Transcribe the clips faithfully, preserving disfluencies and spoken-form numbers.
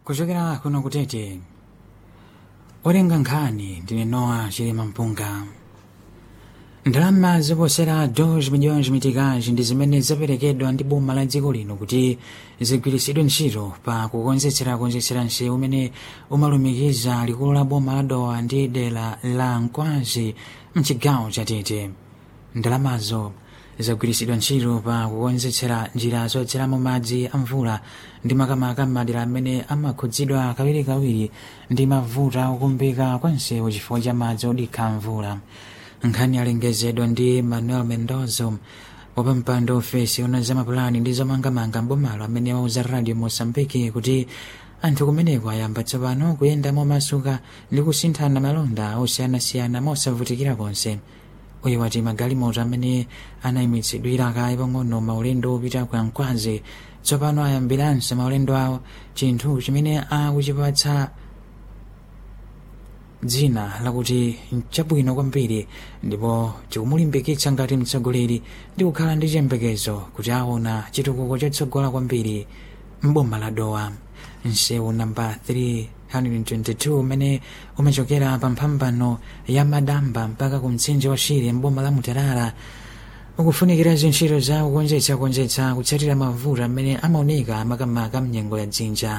kuchokera kuno kutete olenga nkhani ndine Noah Chilima Mpunga. Ndalama zoposera dos milhões mitikazi ndi zimene zaperekedwa ndi boma la dziko lino kuti zigwiritsidwe ntchito pa kukonzetsera konzetsera nsewu umene umalumikiza likulu la boma la Dowa ndi dera la Nkwazi mchigawo cha Tete. Ndalamazo zagwiritsidwa ntchito pa kukonzetsera njira zodzeramo madzi a mvula ndi makamaka madera amene amakhudzidwa kawirikawiri ndi mavuto okumbika kwa nsewu chifukwa cha madzi odikha mvula. Nkhani yalengezedwa ndi Manuel Mendoza wapampando ofesi ona za mapulani ndi zomangamanga mbomalo amene wauza Radio Mozambique kuti anthu kumeneko ayamba tsopano kuyenda momasuka ndi kusinthana malonda osiyanasiyana mosavutikira konse. Uyu wati magalimoto amene anayimitsidwira kaye pang'ono maulendo opita ku Nkwazi tsopano ayambiranso maulendo awo, chinthu chimene akuchipatsa dzina lakuti nchabwino kwambiri ndipo chikumulimbikitsa ngati mtsogoleri ndi kukhala ndi chiyembekezo kuti aona chitukuko chotsogola kwambiri mboma la Dowa. Nsewu namba three twenty-two umene umachokera pa mphambano ya Madamba mpaka ku mtsinje wa Shire mboma la Mutarara ukufunikira zintchito za kukonzetsa konzetsa kutsatira mavuto amene amaoneka makamaka mnyengo ya dzinja.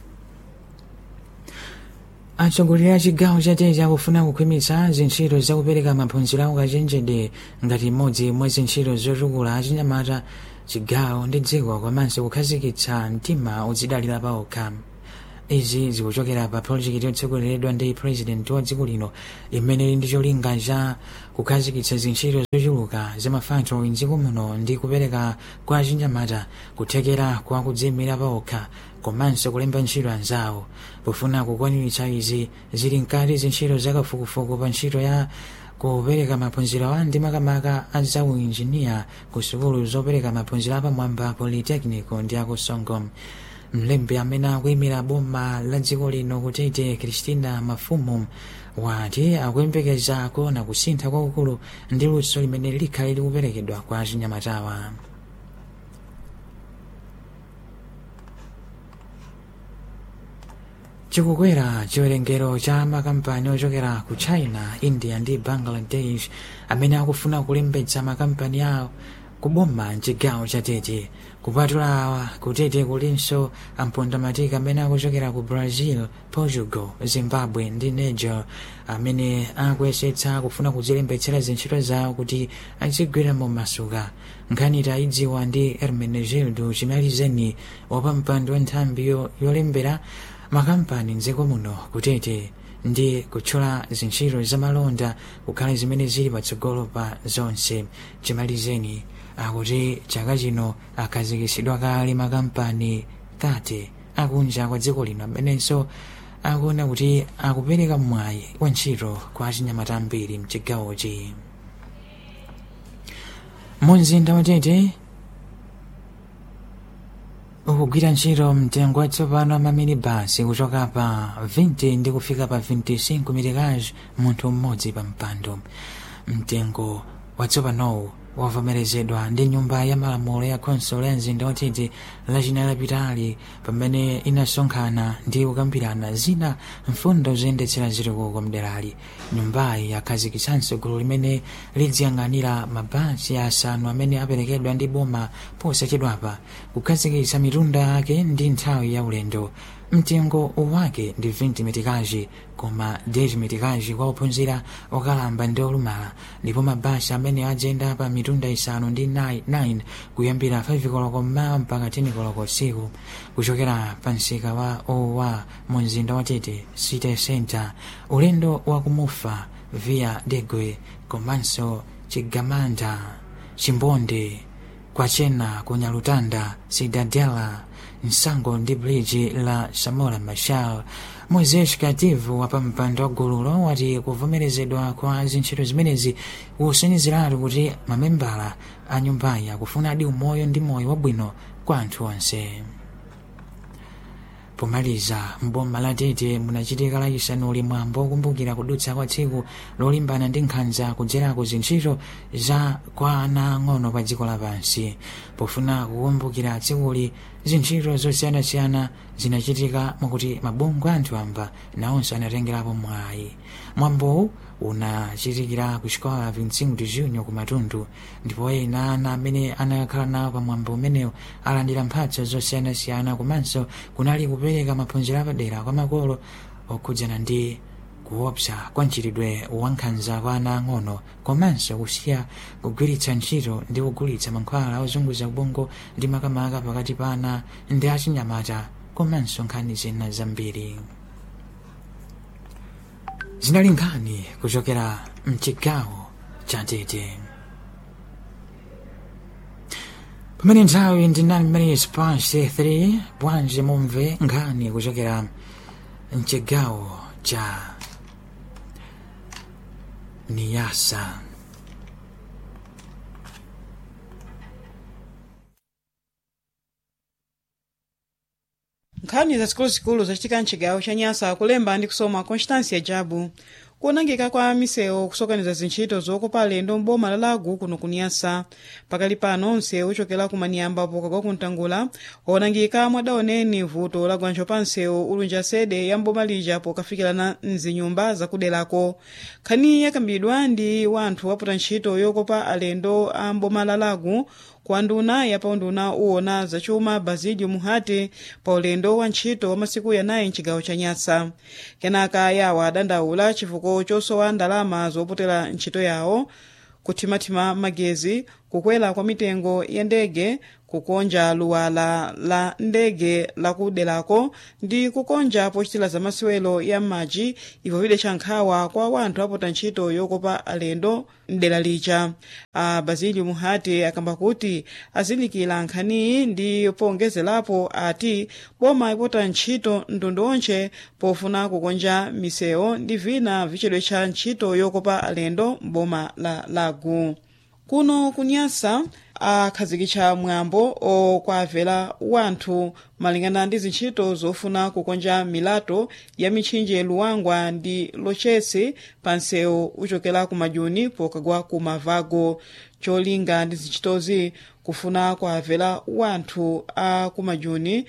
Atsogoleri a chigawo cha Tete akufuna kukhwimitsa zintchito zakupereka maphunziro a ukachenjede ngati imodzi mwa zintchito zotukula achinyamata chigawo ndi dziko komanso kukhazikitsa mtima udzidalira pa okha. Izi zikuchokera pa project yotsogoleredwa ndi president wa dziko lino imene ili ndi cholinga cha kukhazikitsa zintchito zochuluka za mafactory m'dziko muno ndi kupereka kwa achinyamata kuthekera kwa kudziyimira pa okha komanso kulemba ntchito anzawo. Pofuna kukwaniritsa izi zili mkati zintchito zakafukufuku pa ntchito ya kupereka maphunziro a ndi makamaka a za uinjiniya ku sukulu zopereka maphunziro apamwamba Polytechnic ndi aku Songo. Mlembi amene akuyimira boma la dziko lino kutete Christina Mafumu wati akuyembekeza kuona kusintha kwakukulu ndi luso limene likhale likuperekedwa kwa achinyamatawa. Chikukwera chiwerengero cha makampani ochokera ku China, India ndi Bangladesh amene akufuna kulembetsa makampani awo kuboma mchigawo cha Tete. Kupatula kutete kulinso ampondamatika amene akuchokera ku Brazil, Portugal, Zimbabwe ndi Niger amene akuyesetsa kufuna kuzilembetsera zintchito zawo kuti azigwira momasuka. Nkhani tayidziwa ndi Hermenegildo Chimalizeni wapampando wa nthambi yolembera makampani m'dziko muno kutete ndi kutchula zintchito zamalonda kukhala zimene zili patsogolo pa zonse. Chimalizeni akuti chaka chino akhazikitsidwa kale makampani thirty akunja kwa dziko lino amenenso akuona kuti akupereka mwayi wa ntchito kwa achinyamata ambiri mchigawochi. Mumzinda wa Tete ukugwira ntchito mtengo watsopano amaminibasi kuchoka pa twenty ndi kufika pa twenty-five mitikazi munthu mmodzi pa mpando. Mtengo watsopanowu wavomerezedwa ndi nyumba ya malamulo ya khonsolo ya mzinda wa Tete lachinayi lapitali pamene inasonkhana ndi kukambirana zina mfundo zoyendetsera zitukuko mderali. Nyumbayi yakhazikitsanso gulu limene lidziyang'anira mabasi asanu amene aperekedwa ndi boma posachedwapa kukhazikitsa mitunda yake ndi nthawi ya ulendo. Mtengo wake ndi twenty mitikazi koma ten mitikazi kwa ophunzira okalamba ndi olumala, ndipo mabasi amene adzenda pa mitunda isanu ndi nine kuyambira five koloko mmawa mpaka ten koloko usiku kuchokera pa msika wa Owa mu mzinda wa Tete City Center, ulendo wa kumufa via Degwe komanso Chigamanda, Chimbonde, Kwachena, Kunyalutanda, Sidadela, Nsango ndi bridge la Samora Machel. Moises Kativu wapampando wa gululo wati kuvomerezedwa kwa zintchito zimenezi kusiniziratu kuti mamembala a nyumbayi akufuna adi umoyo ndi moyo wabwino kwa anthu onse. Pomaliza mboma la Tete munachitika lachisanu limwambo kumbukira kudutsa kwa tsiku lolimbana ndi nkhanza kudzerako zintchito za kwa ana ang'ono pa dziko lapansi. Pofuna kukumbukira tsikuli zintchito zosiyanasiyana zinachitika mwakuti mabungwe anthu amba nawonso anatengerapo mwayi. Mwambowu unachitikira ku xikola vinte e cinco de junho ku Matundu, ndipo ena ana amene anakhala nawo pa mwambo umenewu alandira mphatso zosiyanasiyana, komanso kunali kupereka maphunziro apadera kwa makolo okhudzana ndi kuopsa kwa mchitidwe wankhanza kwa ana ang'ono, komanso kusiya kugwiritsa ntchito ndi kugulitsa mankhwala ozunguza ubongo ndi makamaka pakati pa ana ndi achinyamata, komanso nkhani zina zambiri. Zinali nkhani kuchokera mchigawo cha Tete. Pamene nthawi ndi nine minutes past three, bwanji mumve nkhani kuchokera mchigawo cha Niassa. Nkhani za zikuluzikulu zachitika mchigawo cha Niassa kulemba ndi kusoma Constância Jabu. Kuonangika kwa misewu kusokaniza zintchito zokopa alendo m'boma la Lago kuno ku Niassa. Pakali pano msewu uchokera ku Maniamba poka kwa kuntangula onangika mwadaoneni vuto la gwanjo pa msewu ulunja sede ya m'boma lija pokafikirana mzinyumba zakudelako. Nkhani yakambidwa ndi wanthu waputa ntchito yokopa alendo a m'boma la Lago kwa nduna ya paunduna uona zachuma Basilio Muhate pa ulendo wa ntchito wa masiku yanayi mchigawo cha Niassa. Kenaka yawa adandaula chifuko chosowa ndalama zopotera ntchito yawo, kuthimathima magezi, kukwela kwa mitengo ya ndege, kukonja luwala la ndege la kudelako ndi kukonja pochitira za masiwelo ya maji ivo vide chankhawa kwa wanthu apota ntchito yokopa alendo mdera lija. A Basilio Muhate akamba kuti azilikira nkhaniyi ndi pongezerapo ati boma ipota ntchito mtundu onche pofuna kukonja misewu ndi vina vichedwe cha ntchito yokopa alendo m'boma la Lago. Kuno ku Niassa akhazikitsa mwambo okwavera wanthu malingana ndi zintchito zofuna kukonja milato ya mitchinje Luangwa ndi Lochesi pa msewu uchokera ku Majuni pokagwa ku Mavago. Cholinga ndi zintchitozi kufuna kwavera wanthu a ku Majuni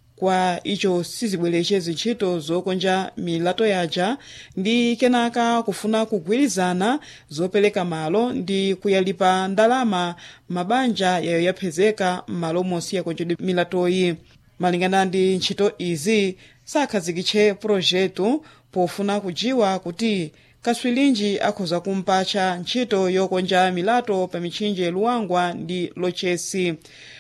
kwa icho sizibwereche zintchito zokonja milato yaja ndi kenaka kufuna kugwirizana zopereka malo ndi kuyalipa ndalama mabanja yayo yaphezeka malo monse yakonjedwe milatoyi. Malingana ndi ntchito izi sakhazikitche projetu pofuna kujiwa kuti kaswilinji akhoza kumpacha ntchito yokonja milato pa mitchinje Luangwa ndi Lochesi.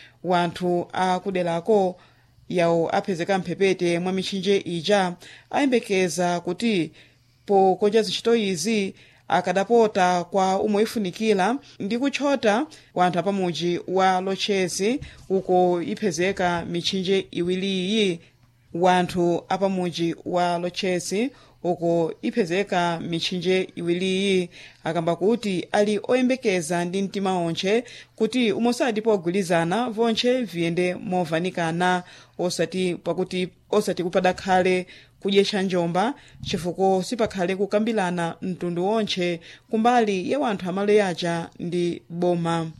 Wanthu akudelako yawo aphezeka mphepete mwa mitchinje ija ayembekeza kuti pokonja zintchito izi akadapota kwa umwe ifunikira ndi kutchota wanthu apamuji wa Lochesi uko iphezeka mitchinje iwiriyi. Wanthu apamuji wa Lochesi uko iphezeka mitchinje iwiriyi akamba kuti ali oyembekeza ndi mtima onche kuti umosati pogwirizana vonche viyende movanikana, osati pakuti osati kupadakhale kudyetcha njomba chifuko sipakhale kukambilana mtundu onche kumbali ya wanthu amalo yaja ndi boma.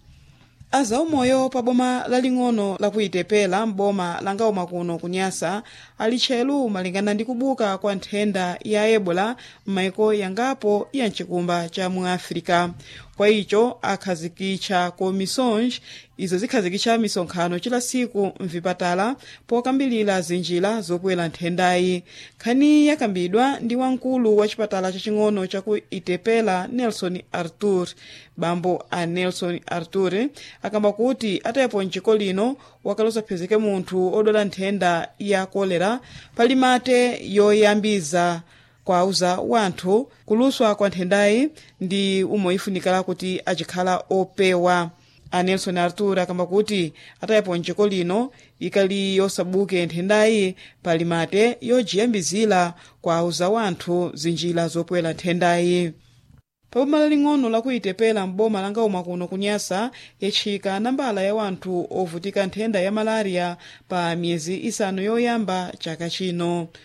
Azaumoyo pa boma laling'ono lakuitepela m'boma langauma kuno ku Niassa ali tchelu malingana ndi kubuka kwa nthenda ya Ebola m'maiko yangapo ya mchikumba cha mu Africa. Kwa icho akhazikitcha komisonji izo zikhazikitcha misonkhano chila siku mvipatala pokambilira zinjira zopwera nthendayi. Nkhani yakambidwa ndi wamkulu wa chipatala chaching'ono chaku Itepela Nelson Arthur. Bambo a Nelson Arthur akamba kuti atayepo mchiko lino wakalosa phezeke munthu odola nthenda ya kolera palimate yoyambiza kwauza wanthu kuluswa kwa nthendayi ndi umo ifunikala kuti achikhala opewa. A Nelson Arthur akamba kuti atayepo mchiko lino ikali yosabuke nthendayi palimate yojiyambizira kwauza wanthu zinjira zopwera nthendayi. Pa boma laling'ono lakuitepela m'boma langauma kuno ku Niassa yatchika nambala ya wanthu ovutika nthenda ya malaria pa miyezi isanu yoyamba chaka chino.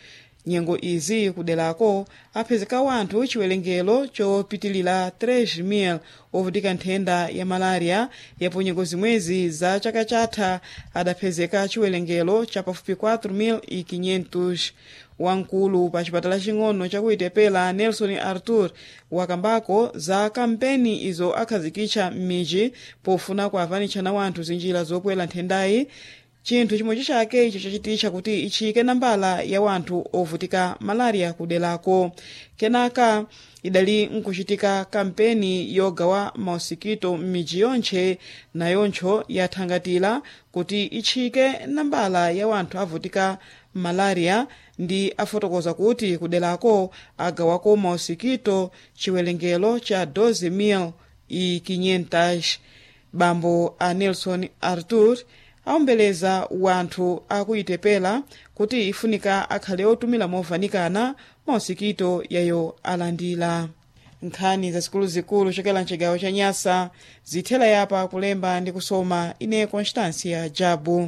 nyengo izi kudelako apezeka wanthu chiwerengero chopitilira três mil ovutika nthenda ya malaria, yapo nyengo zimwezi za chaka chatha adapezeka chiwerengero cha pafupi quatro mil e quinhentos. Wankulu pa chipatala ching'ono chakuitepela Nelson Arthur wakambako za kampeni izo akhazikitcha m'miji pofuna kuavanitshana wanthu zinjira zopwela nthendayi. Chinthu chimodzi chake icho chachititcha kuti ichike nambala ya wanthu ovutika malaria kudelako. Kenaka idali nkuchitika kampeni yogawa mausikito m'miji yonthe na yontcho yathangatira kuti ichike nambala ya wanthu avutika malaria ndi afotokoza kuti kudelako agawako mausikito chiwerengero cha doze mil e quinhentos. Bambo a Nelson Arthur aombeleza wanthu akuitepela kuti ifunika akhale otumira movanikana mausikito yayo alandira. Nkhani za zikuluzikulu chokela mchigawo cha Nyasa zithela yapa kulemba ndi kusoma ine Constância Jabu.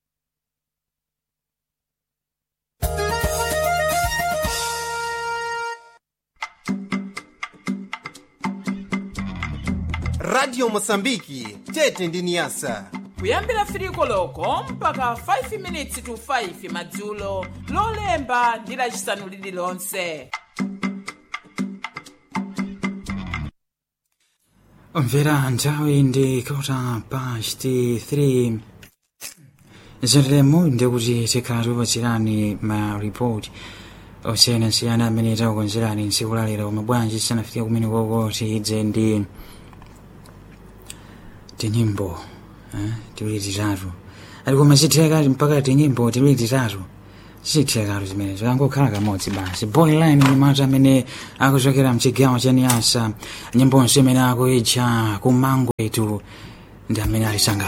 Radio Mosambiki tete ndi Nyasa kuyambira firiko loko mpaka five minutes to five madzulo lolemba ndi lachisanu lililonse. Mvera nthawi ndi kota past three zeremo ndikuti tikhala tipatsirani ma report osiyanasiyana amene takukonzerani ntsiku lalero mabwanji sanafike kumene kokoti idze ndi tinyimbo eh tiwiri titatu aliko mazitheka mpaka tinyimbo tiwiri titatu sitheka zimene zangokhala kamodzi basi. Boyline ni mata amene akuchokera mchigawo cha Nyasa, nyimbo nsemene akuitcha kumango etu ndi amene alisanga